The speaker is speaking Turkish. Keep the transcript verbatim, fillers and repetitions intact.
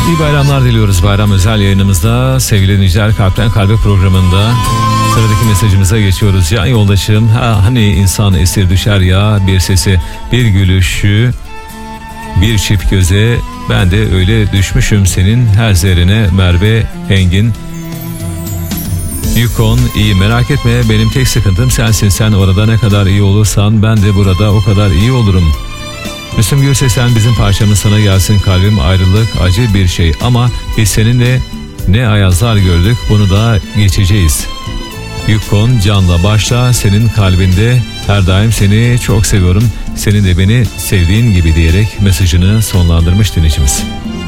İyi bayramlar diliyoruz bayram özel yayınımızda. Sevgili dinleyiciler, Kalpten Kalbe programında sıradaki mesajımıza geçiyoruz. Ya yoldaşım, ha, hani insan esir düşer ya, bir sesi, bir gülüşü, bir çift göze, ben de öyle düşmüşüm senin her zerrene Merve Engin. Yukon iyi, merak etme, benim tek sıkıntım sensin. Sen orada ne kadar iyi olursan ben de burada o kadar iyi olurum. Müslüm Gürses'ten bizim parçamız sana gelsin kalbim, ayrılık acı bir şey ama biz seninle ne ayazlar gördük, bunu da geçeceğiz. Yukon canla başla senin kalbinde, her daim seni çok seviyorum, senin de beni sevdiğin gibi diyerek mesajını sonlandırmış dinleyicimiz.